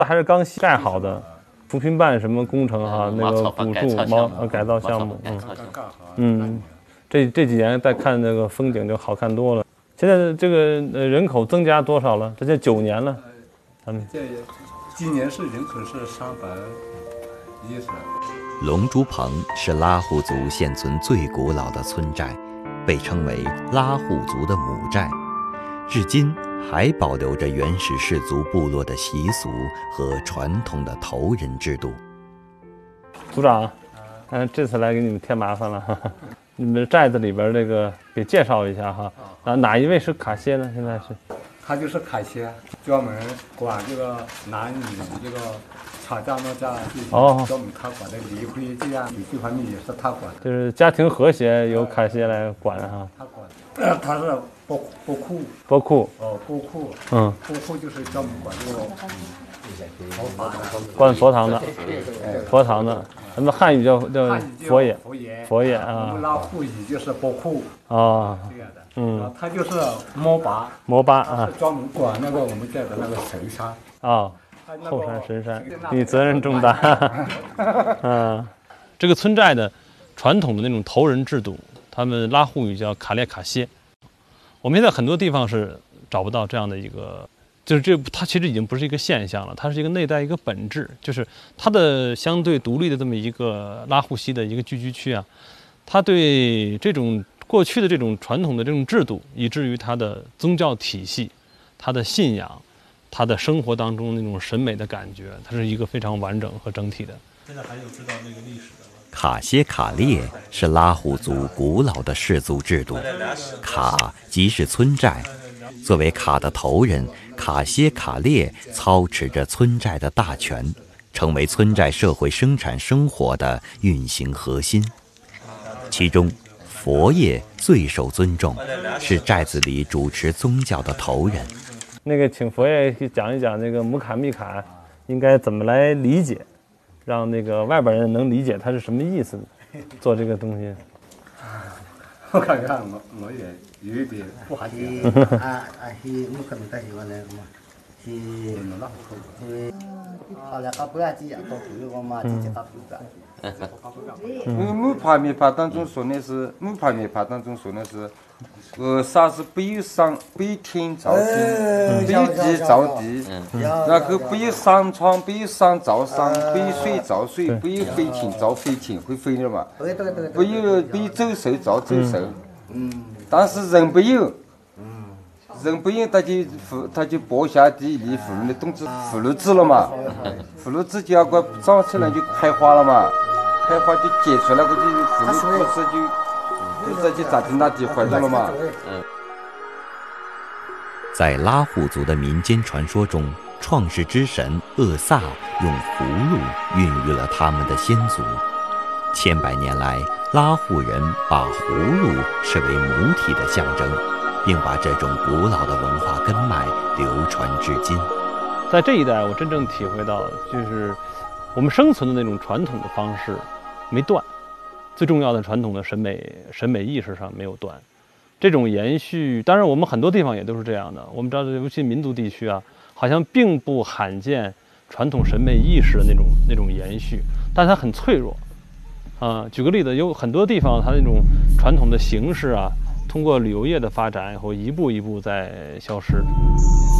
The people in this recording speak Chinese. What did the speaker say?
还是刚盖好的，扶贫办什么工程哈，那个补助改造项目，这几年再看那个风景就好看多了。现在这个人口增加多少了？这就9年了，咱们今年是人口是310。 龙珠棚是拉祜族现存最古老的村寨，被称为拉祜族的母寨，至今还保留着原始氏族部落的习俗和传统的头人制度。 组长，这次来给你们添麻烦了，你们寨子里边这个给介绍一下哈。哪一位是卡歇呢？现在是？ 他就是卡歇，专门管这个男女这个吵架闹架这些，专门他管的离婚这样这方面也是他管的。 就是家庭和谐由卡歇来管哈。 他管，他是波库。 波库。 波库。波库就是专门管这个管佛堂的，佛堂的。咱们汉语叫佛爷。佛爷啊。 我们拉祜语就是波库。 哦。 这样的。他就是摩巴啊，是专门管那个我们这的那个神山后山神山，你责任重大。这个村寨的传统的那种头人制度，他们拉祜语叫卡列卡歇。我们现在很多地方是找不到这样的一个，就是它其实已经不是一个现象了，它是一个内在一个本质，就是它的相对独立的这么一个拉祜西的一个聚居区啊，它对这种过去的这种传统的这种制度，以至于它的宗教体系、它的信仰、它的生活当中那种审美的感觉，它是一个非常完整和整体的。现在还有知道那个历史的吗？ 卡歇卡列是拉祜族古老的氏族制度，卡即是村寨，作为卡的头人，卡歇卡列操持着村寨的大权，成为村寨社会生产生活的运行核心。其中佛爷最受尊重，是寨子里主持宗教的头人。 那个，请佛爷讲一讲那个姆卡密卡应该怎么来理解，让那个外边人能理解它是什么意思，做这个东西。 我感觉我也有一点不好讲。 木帕密法当中说的是啥是北上北天造天，北地造地，然后北上床北上造上，北水造水，北飞禽造飞禽，会飞的嘛？北走兽造走兽，但是人不有。人不用，他就播下地立妇女的动词妇女子了嘛，妇女子就要个长出来就开花了嘛，开花就结出来，个就妇女故事就咋地那地坏了嘛。 在拉祜族的民间传说中，创世之神厄萨用葫芦孕育了他们的先祖。千百年来，拉祜人把葫芦视为母体的象征，并把这种古老的文化根脉流传至今。 在这一代，我真正体会到，就是我们生存的那种传统的方式没断，最重要的传统的审美意识上没有断。这种延续，当然我们很多地方也都是这样的。我们知道，尤其民族地区啊，好像并不罕见传统审美意识的那种延续，但它很脆弱。举个例子，有很多地方它那种传统的形式啊，通过旅游业的发展以后，一步一步在消失。